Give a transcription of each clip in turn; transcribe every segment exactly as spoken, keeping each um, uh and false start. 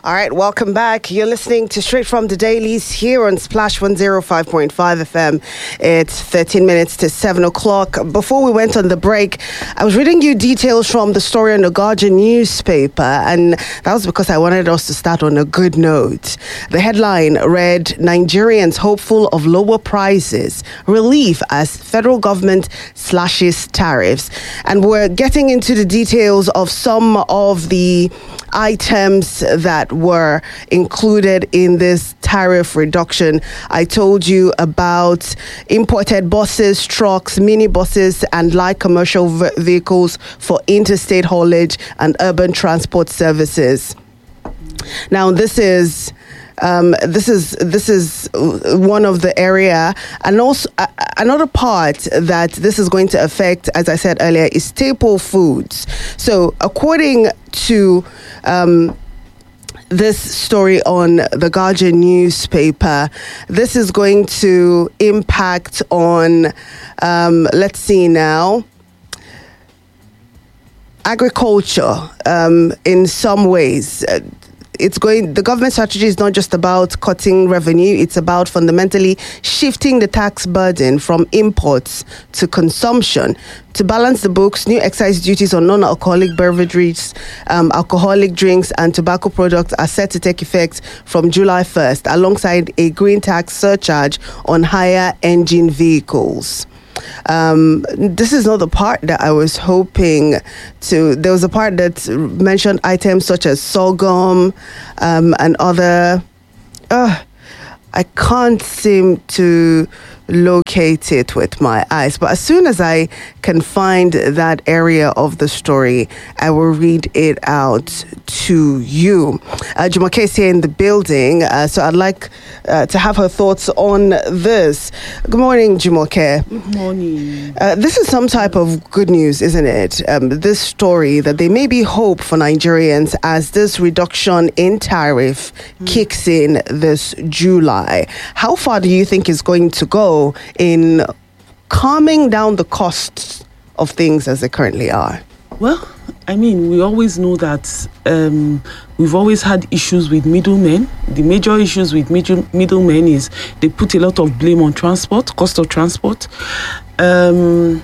All right, welcome back. You're listening to Straight from the Dailies here on Splash one oh five point five F M. It's thirteen minutes to seven o'clock. Before we went on the break, I was reading you details from the story in the Guardian newspaper, and that was because I wanted us to start on a good note. The headline read, Nigerians hopeful of lower prices, relief as federal government slashes tariffs. And we're getting into the details of some of the items that were included in this tariff reduction. I told you about imported buses, trucks, minibuses, and light commercial v- vehicles for interstate haulage and urban transport services. Now, this is Um, this is this is one of the area, and also uh, another part that this is going to affect, as I said earlier, is staple foods. So, according to um, this story on the Guardian newspaper, this is going to impact on. Um, let's see now. Agriculture, um, in some ways. Uh, It's going. The government strategy is not just about cutting revenue. It's about fundamentally shifting the tax burden from imports to consumption. To balance the books, new excise duties on non-alcoholic beverages, um, alcoholic drinks, and tobacco products are set to take effect from July first, alongside a green tax surcharge on higher engine vehicles. Um, this is not the part that I was hoping to. There was a part that mentioned items such as sorghum um, and other. Uh, I can't seem to locate it with my eyes, but as soon as I can find that area of the story, I will read it out to you. Uh, Jumoke is here in the building, uh, so I'd like uh, to have her thoughts on this. Good morning, Jumoke. Good morning. Uh, this is some type of good news, isn't it? Um, this story that there may be hope for Nigerians as this reduction in tariff mm. kicks in this July. How far do you think is going to go in calming down the costs of things as they currently are? Well, I mean, we always know that um, we've always had issues with middlemen. The major issues with middle, middlemen is they put a lot of blame on transport, cost of transport. Um,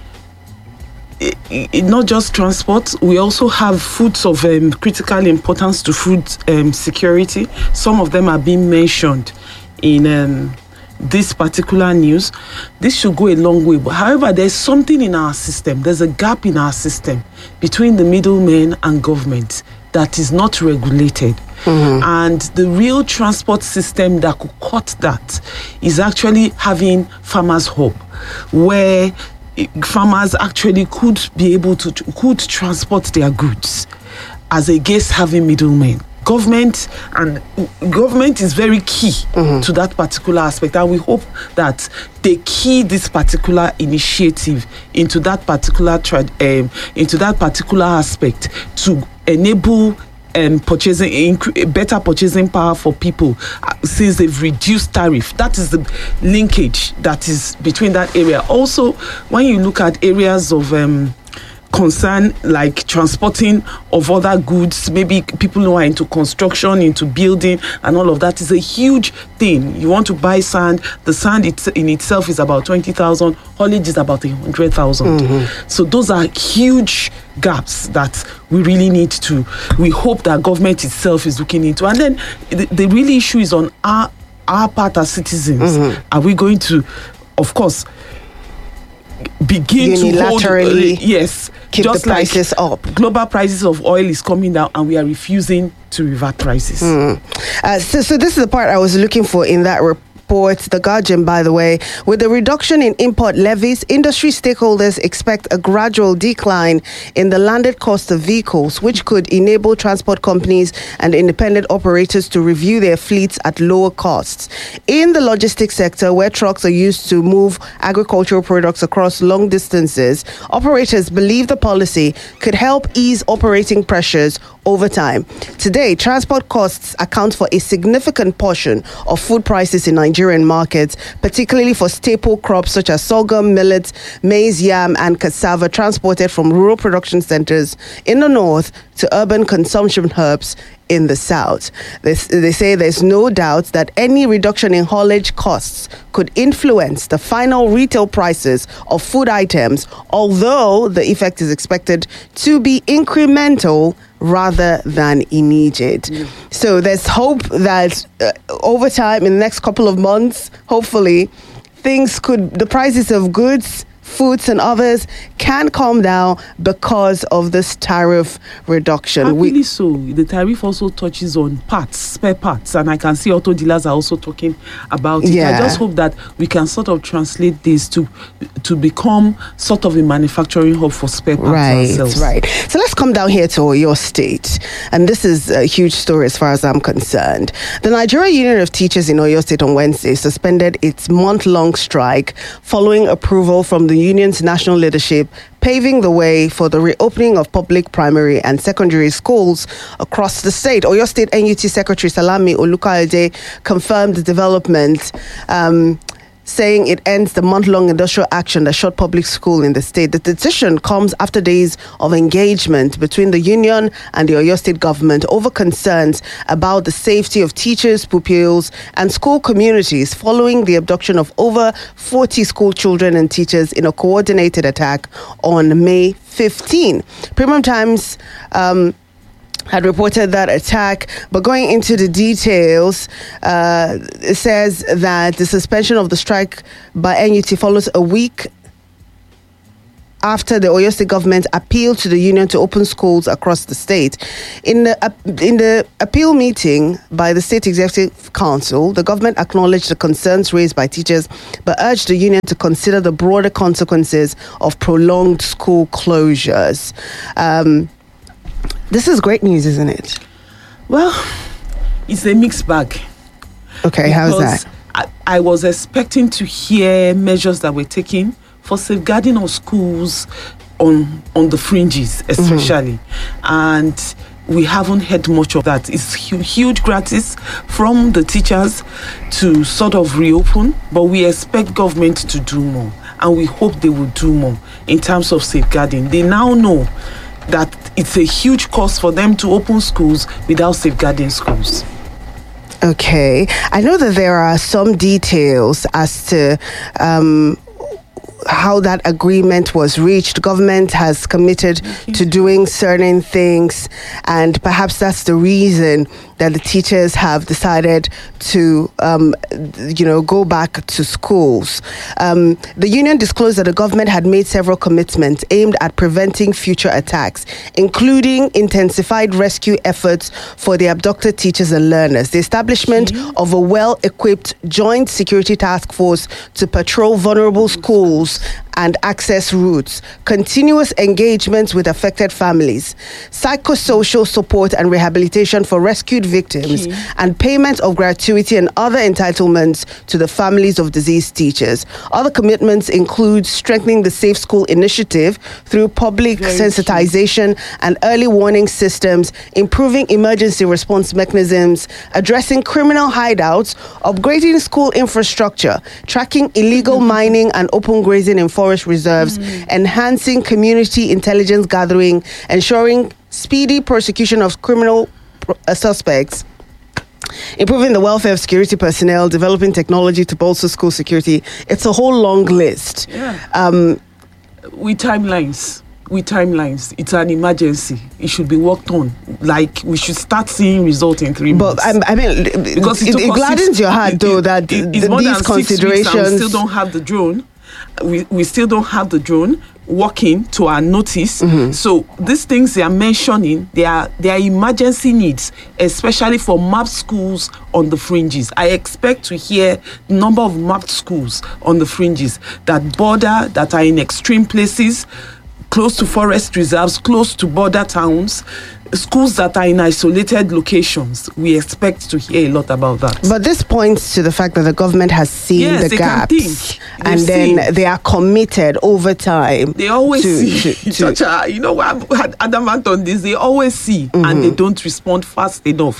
it, it, not just transport, we also have foods of um, critical importance to food um, security. Some of them are being mentioned in um, this particular news. This should go a long way. But however, there's something in our system. There's a gap in our system between the middlemen and government that is not regulated. Mm-hmm. And the real transport system that could cut that is actually having farmers' hub, where farmers actually could be able to could transport their goods as against having middlemen. Government and government is very key mm-hmm. to that particular aspect, and we hope that they key this particular initiative into that particular tra- um, into that particular aspect to enable um, purchasing inc- better purchasing power for people uh, since they've reduced tariff. That is the linkage that is between that area. Also, when you look at areas of um, concern like transporting of other goods, maybe people who are into construction, into building and all of that is a huge thing. You want to buy sand, the sand it's, in itself is about twenty thousand, haulage is about one hundred thousand. Mm-hmm. So those are huge gaps that we really need to, we hope that government itself is looking into. And then the, the real issue is on our, our part as citizens. Mm-hmm. Are we going to, of course, begin unilaterally to hold, uh, yes, keep just the prices like up? Global prices of oil is coming down and we are refusing to revert prices. Mm. Uh, so, so this is the part I was looking for in that report. The Guardian, by the way, with the reduction in import levies, industry stakeholders expect a gradual decline in the landed cost of vehicles, which could enable transport companies and independent operators to review their fleets at lower costs. In the logistics sector, where trucks are used to move agricultural products across long distances, operators believe the policy could help ease operating pressures over time. Today, transport costs account for a significant portion of food prices in Nigerian markets, particularly for staple crops such as sorghum, millet, maize, yam, and cassava transported from rural production centers in the north to urban consumption hubs in the South. They, they say there's no doubt that any reduction in haulage costs could influence the final retail prices of food items, although the effect is expected to be incremental rather than immediate. Mm. So there's hope that uh, over time, in the next couple of months, hopefully, things could, the prices of goods, foods and others can calm down because of this tariff reduction. Happily we, so. The tariff also touches on parts, spare parts, and I can see auto dealers are also talking about it. Yeah. I just hope that we can sort of translate this to to become sort of a manufacturing hub for spare parts right, ourselves. Right, So let's come down here to Oyo State. And this is a huge story as far as I'm concerned. The Nigeria Union of Teachers in Oyo State on Wednesday suspended its month-long strike following approval from the union's national leadership, paving the way for the reopening of public primary and secondary schools across the state. Oyo State N U T Secretary Salami Olukaide confirmed the development, um, saying it ends the month-long industrial action that shut public school in the state. The decision comes after days of engagement between the union and the Oyo State government over concerns about the safety of teachers, pupils, and school communities following the abduction of over forty school children and teachers in a coordinated attack on May fifteenth. Premium Times um, had reported that attack, but going into the details, uh, it says that the suspension of the strike by N U T follows a week after the Oyo State government appealed to the union to open schools across the state. In the uh, in the appeal meeting by the State Executive Council, the government acknowledged the concerns raised by teachers, but urged the union to consider the broader consequences of prolonged school closures. Um, This is great news, isn't it? Well, it's a mixed bag. Okay, how's that? I, I was expecting to hear measures that were taken for safeguarding of schools on on the fringes, especially. Mm-hmm. And we haven't heard much of that. It's huge, huge gratis from the teachers to sort of reopen, but we expect government to do more. And we hope they will do more in terms of safeguarding. They now know that it's a huge cost for them to open schools without safeguarding schools. Okay. I know that there are some details as to um, how that agreement was reached. Government has committed mm-hmm. to doing certain things, and perhaps that's the reason that the teachers have decided to, um, you know, go back to schools. Um, the union disclosed that the government had made several commitments aimed at preventing future attacks, including intensified rescue efforts for the abducted teachers and learners, the establishment mm-hmm. of a well-equipped joint security task force to patrol vulnerable schools and access routes, continuous engagements with affected families, psychosocial support and rehabilitation for rescued victims, okay. and payment of gratuity and other entitlements to the families of deceased teachers. Other commitments include strengthening the Safe School Initiative through public Very sensitization true. and early warning systems, improving emergency response mechanisms, addressing criminal hideouts, upgrading school infrastructure, tracking illegal mm-hmm. mining and open grazing in forest reserves, mm. enhancing community intelligence gathering, ensuring speedy prosecution of criminal uh, suspects, improving the welfare of security personnel, developing technology to bolster school security. It's a whole long list. Yeah. Um, with timelines. With timelines. It's an emergency. It should be worked on. Like, we should start seeing results in three but, months. But, I mean, because it, it, it gladdens six, your heart, it, though, that it, it's the, more these than considerations... Six weeks and we still don't have the drone. We, we still don't have the drone working to our notice. Mm-hmm. So these things they are mentioning, they are, they are emergency needs, especially for mapped schools on the fringes. I expect to hear the number of mapped schools on the fringes that border, that are in extreme places, close to forest reserves, close to border towns, schools that are in isolated locations. We expect to hear a lot about that. But this points to the fact that the government has seen yes, the they gaps, can think. and They've then seen. they are committed over time. They always to, see. To, to, Chacha, you know, I've had adamant on this. They always see, mm-hmm. and they don't respond fast enough.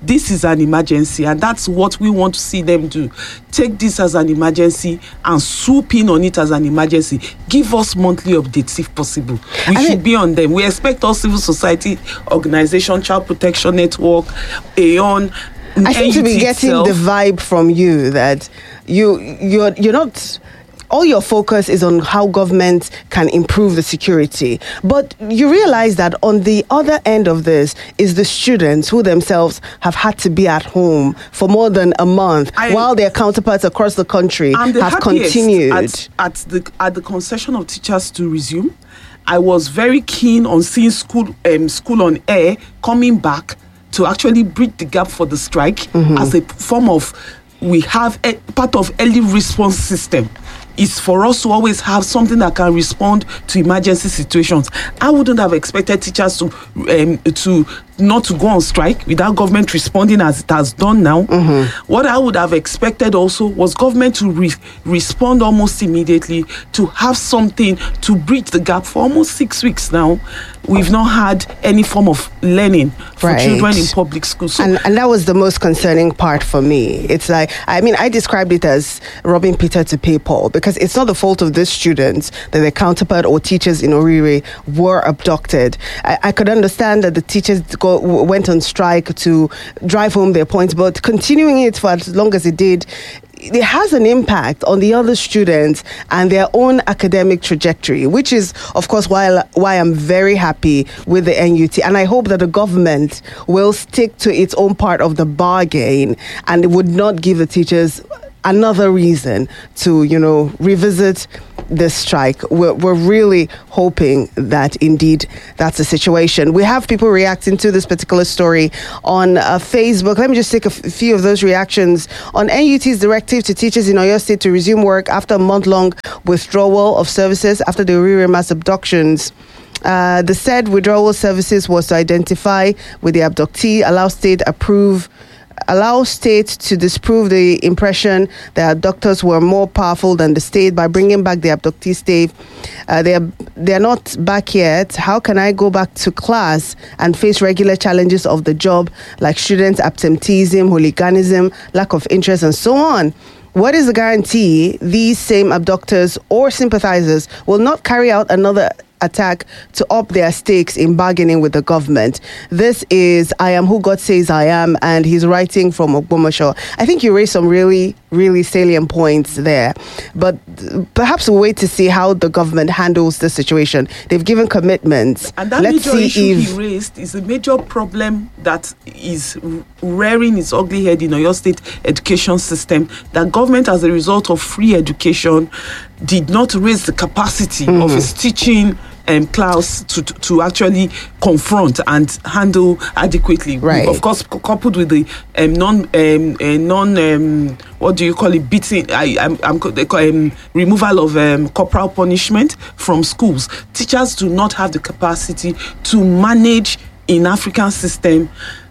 this is an emergency, and that's what we want to see them do. Take this as an emergency and swoop in on it as an emergency. Give us monthly updates if possible. We I should mean, be on them. We expect all civil society organization, Child Protection Network, Aeon. I seem to be getting itself. the vibe from you that you you're you're not. All your focus is on how government can improve the security. But you realize that on the other end of this is the students who themselves have had to be at home for more than a month I, while their counterparts across the country the have continued. At, at, the, at the concession of teachers to resume, I was very keen on seeing school, um, school on air coming back to actually bridge the gap for the strike mm-hmm. as a form of, we have a part of early response system. Is for us to always have something that can respond to emergency situations. I wouldn't have expected teachers to um, to not to go on strike without government responding as it has done now. Mm-hmm. What I would have expected also was government to re- respond almost immediately, to have something to bridge the gap. For almost six weeks now, we've not had any form of learning for right. children in public schools. So and, and that was the most concerning part for me. It's like, I mean, I described it as robbing Peter to pay Paul, because it's not the fault of the students that their counterpart or teachers in Orire were abducted. I, I could understand that the teachers go, went on strike to drive home their points, but continuing it for as long as it did, it has an impact on the other students and their own academic trajectory, which is, of course, why, why I'm very happy with the N U T. And I hope that the government will stick to its own part of the bargain and would not give the teachers another reason to, you know, revisit this strike. We're, we're really hoping that indeed that's the situation. We have people reacting to this particular story on uh, Facebook. Let me just take a f- few of those reactions. On N U T's directive to teachers in Oyo State to resume work after a month-long withdrawal of services after the Orire mass abductions. Uh, the said withdrawal services was to identify with the abductee, allow state approve allow states to disprove the impression that abductors were more powerful than the state by bringing back the abductee state. Uh, they are they are not back yet. How can I go back to class and face regular challenges of the job like student absenteeism, hooliganism, lack of interest, and so on? What is the guarantee these same abductors or sympathizers will not carry out another attack to up their stakes in bargaining with the government? This is I Am Who God Says I Am, and he's writing from Ogbomoso. I think you raised some really, really salient points there, but perhaps we'll wait to see how the government handles the situation. They've given commitments. And that Let's major see issue if he raised is a major problem that is rearing its ugly head in Oyo State education system. That government, as a result of free education, did not raise the capacity mm-hmm. of its teaching um, class to, to to actually confront and handle adequately. Right. Of course, coupled with the um, non um, uh, non um, what do you call it beating? I I'm, I'm they call, um, removal of um, corporal punishment from schools. Teachers do not have the capacity to manage in African system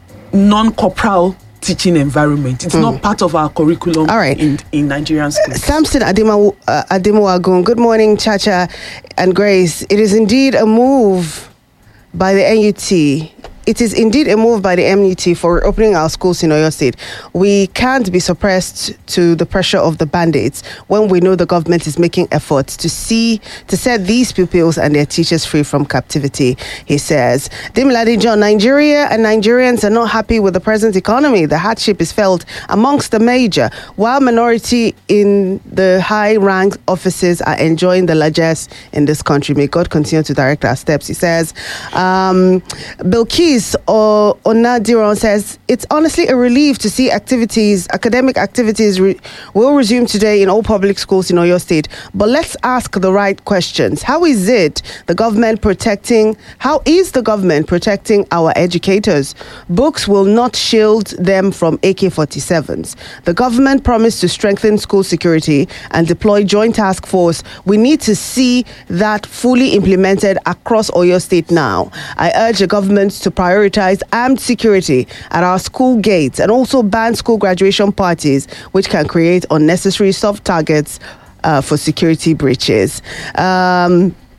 non-corporal teaching environment. It's mm. not part of our curriculum. All right. in, in Nigerian schools. Samson Ademo, uh, Ademowagun, good morning, Chacha and Grace. It is indeed a move by the N U T. It is indeed a move by the N U T for reopening our schools in Oyo State. We can't be suppressed to the pressure of the bandits when we know the government is making efforts to see to set these pupils and their teachers free from captivity, he says. Dimilade John, Nigeria and Nigerians are not happy with the present economy. The hardship is felt amongst the major, while minority in the high-ranked offices are enjoying the largesse in this country. May God continue to direct our steps, he says. Um, Bilkis or Onadiron says, it's honestly a relief to see activities, academic activities re- will resume today in all public schools in Oyo State. But let's ask the right questions. How is it the government protecting, how is the government protecting our educators? Books will not shield them from A K forty-sevens. The government promised to strengthen school security and deploy joint task force. We need to see that fully implemented across Oyo State now. I urge the government to prioritize armed security at our school gates and also ban school graduation parties, which can create unnecessary soft targets uh, for security breaches. Um,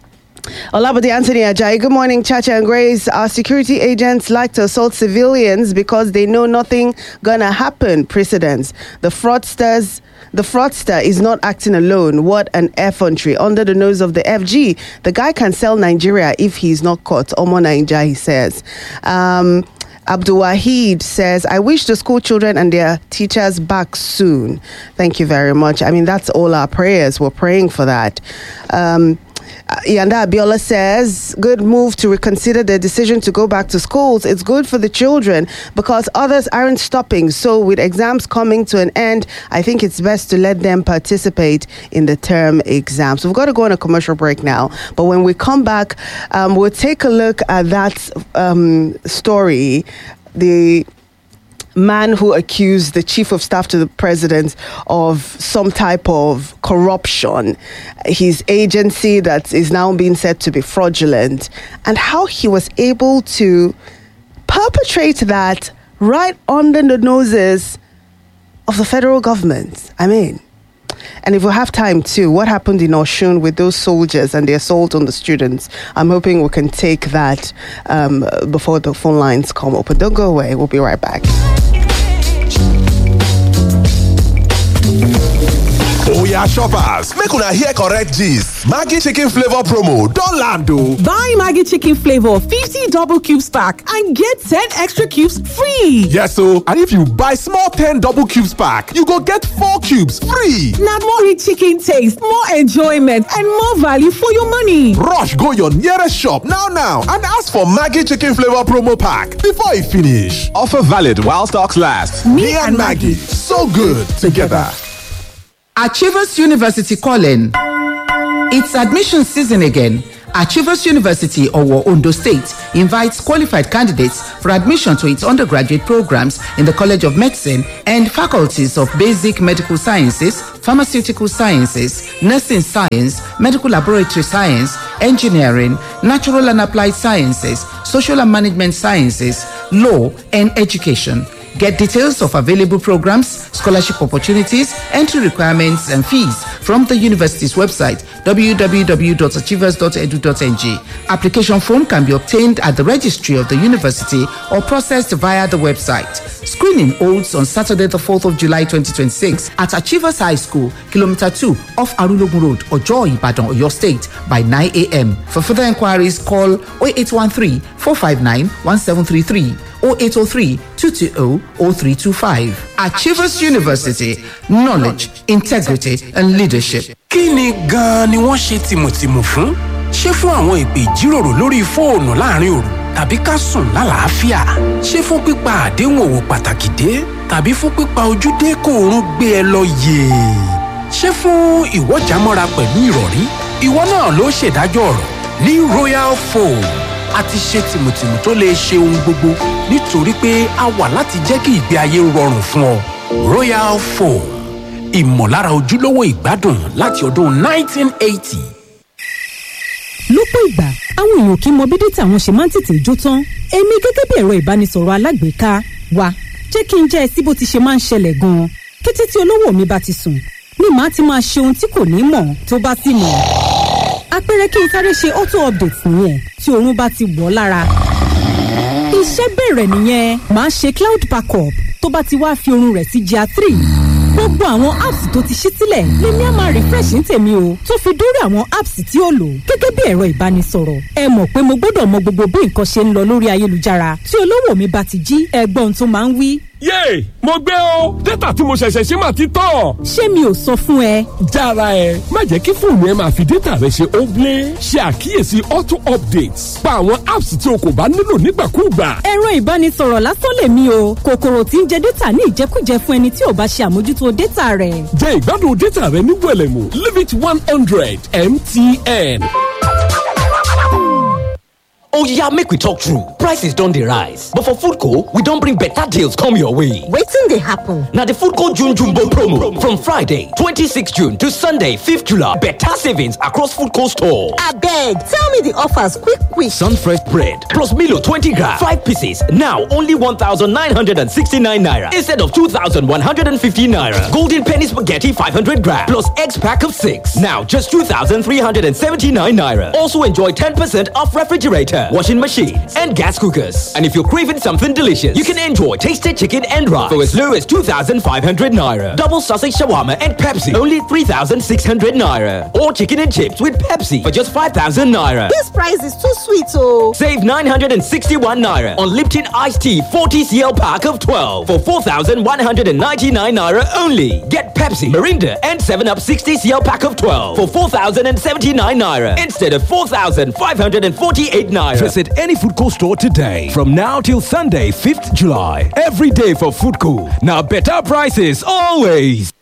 Olabode Anthony Ajayi, good morning, Chacha and Grace. Our security agents like to assault civilians because they know nothing gonna happen. Precedents. The fraudsters, the fraudster is not acting alone. What an effrontery under the nose of the F G. The guy can sell Nigeria if he's not caught. Omo Naija, he says. Um, Abdul Wahid says, I wish the school children and their teachers back soon. Thank you very much. I mean, that's all our prayers. We're praying for that. Um, Yanda Abiola says, good move to reconsider the decision to go back to schools. It's good for the children because others aren't stopping. So with exams coming to an end, I think it's best to let them participate in the term exams. We've got to go on a commercial break now. But when we come back, um, we'll take a look at that um, story. The man who accused the chief of staff to the president of some type of corruption, his agency that is now being said to be fraudulent, and how he was able to perpetrate that right under the noses of the federal government. I mean, and if we have time too, what happened in Oshun with those soldiers and the assault on the students? I'm hoping we can take that um, before the phone lines come open. Don't go away. We'll be right back. Oh yeah, shoppers, make una hear correct gist. Maggi chicken flavor promo don land o. Buy Maggi chicken flavor fifty double cubes pack and get ten extra cubes free. Yes o, and if you buy small ten double cubes pack, you go get four cubes free. Na more rich chicken taste, more enjoyment, and more value for your money. Rush go your nearest shop now now and ask for Maggi chicken flavor promo pack before e finish. Offer valid while stocks last. Me, Me and Maggi, so good together. Achievers University calling. It's admission season again. Achievers University, Owo, Ondo State, invites qualified candidates for admission to its undergraduate programs in the College of Medicine and faculties of Basic Medical Sciences, Pharmaceutical Sciences, Nursing Science, Medical Laboratory Science, Engineering, Natural and Applied Sciences, Social and Management Sciences, Law, and Education. Get details of available programs, scholarship opportunities, entry requirements, and fees from the university's website, w w w dot achievers dot e d u dot n g. Application form can be obtained at the registry of the university or processed via the website. Screening holds on Saturday, the fourth of July, twenty twenty-six at Achievers High School, Kilometer two off Arulogun Road, Ojo, Ibadan, Oyo State by nine a.m. For further inquiries, call zero eight one three, four five nine, one seven three three. zero eight zero three, two two zero, zero three two five. Achievers University, knowledge, integrity, and leadership. Kí ni gan-an ni wọ́n ṣe tìmùtìmù fún? Ṣé fún àwọn ìpè ìjíròrò lórí fóònù láàrin òru tàbí ká sùn lálàáfíà? Ṣé fún pípa àdéhùn òwò pàtàkì dé tàbí fún pípa ojúdé kó oorun gbé ẹ lọ yèè? Ṣé fún ìwọ́jàmọ́ra pẹ̀lú ìrọ̀rí? Ìwọ náà ló ṣèdájọ́ ọ̀rọ̀ ní Royal Foam. A ti ṣe tìmùtìmù tó lè ṣe ohun gbogbo nítorí pé a wà láti jẹ́ kí ìgbé ayé rọrùn fún ọ. Royal Foam, ìmọ̀lára ojúlówó ìgbádùn láti ọdún nineteen eighty. Lọ́pọ̀ ìgbà, àwọn èèyàn kì í mọ bí dátà wọn ṣe máa ń tètè jó tán. Èmi gẹ́gẹ́ bí ẹ̀rọ ìbánisọ̀rọ̀ alágbèéká wa, jẹ́ kí n jẹ́ ẹ sí bó ti ṣe máa ń ṣẹlẹ̀ gan-an. Kété tí olówó mi bá ti sùn, ni màá ti máa ṣe ohun tí kò ní mọ̀ tó bá sì mọ̀. Àpẹẹrẹ kí n sáré ṣe auto update nìyẹn tí oorun bá ti wọ̀ lára. Iṣẹ́ bẹ̀rẹ̀ nìyẹn, màá ṣe cloud backup tó bá ti wá fi oorun rẹ̀ sí G R three. Gbogbo àwọn apps tó ti ṣí sílẹ̀ lèmi á máa refresh ní tèmi o, tó fi dórí àwọn apps tí ó lò gẹ́gẹ́ bí ẹ̀rọ ìbánisọ̀rọ̀. Ẹ mọ̀ pé mo gbọ́dọ̀ mọ gbogbo bí nǹkan ṣe ń lọ lórí ayélujára. Tí olówó mi bá ti jí, ẹgbọ́n tó máa ń wí. Yéè, mo gbé o, dátà tí mo ṣẹ̀ṣẹ̀ ṣe máa ti tán. Ṣé mi ò sọ fún ẹ? Jára ẹ, má jẹ́ kí fóònù ẹ máa fi dátà rẹ ṣe óblé. Ṣe àkíyèsí auto updates. Pa àwọn apps tí o kò bá nílò nígbàkúùgbà. Ẹ̀rọ ìbánisọ̀rọ̀ lásán lèmi o, kòkòrò tí ń jẹ dátà ní ìjẹkújẹ fún ẹni tí ò bá ṣe àmójútó dátà rẹ̀. Jẹ ìgbádùn dátà rẹ ní wẹ̀lẹ̀mú, leave it one hundred M T N. Oh yeah, make we talk true. Prices don dey rise, but for Foodco, we don bring better deals come your way. Wetin dey happen? Na the Foodco June Jumbo promo from Friday twenty-sixth June to Sunday fifth July. Better savings across Foodco store. Abeg, tell me the offers quick quick. Sunfresh bread plus Milo twenty gram, five pieces, now only one thousand nine hundred sixty-nine naira instead of two thousand one hundred fifty naira. Golden penny spaghetti five hundred gram plus eggs pack of six, now just two thousand three hundred seventy-nine naira. Also enjoy ten percent off refrigerator, washing machines, and gas cookers. And if you're craving something delicious, you can enjoy tasted chicken and rice for as low as two thousand five hundred naira. Double sausage shawarma and Pepsi, only three thousand six hundred naira. Or chicken and chips with Pepsi for just five thousand naira. This price is too sweet, oh. Save nine hundred sixty-one naira on Lipton iced tea forty centiliters pack of twelve for four thousand one hundred ninety-nine naira only. Get Pepsi, Mirinda, and seven up sixty centiliters pack of twelve for four thousand seventy-nine naira instead of four thousand five hundred forty-eight naira. Visit any Foodco store today from now till Sunday fifth July. Every day for Foodco. Now better prices always.